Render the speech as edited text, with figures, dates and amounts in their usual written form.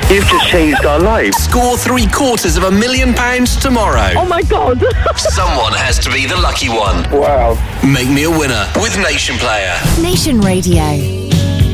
You've just changed our lives. Score £750,000 tomorrow. Oh my God. Someone has to be the lucky one. Wow. Make me a winner with Nation Player. Nation Radio.